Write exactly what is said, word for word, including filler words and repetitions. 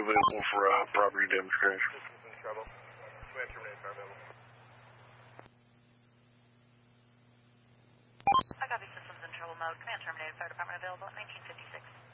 available for a property damage crash. Systems in trouble. Command terminated, car available. I copy systems in trouble mode. Command terminated, fire department available at nineteen fifty-six.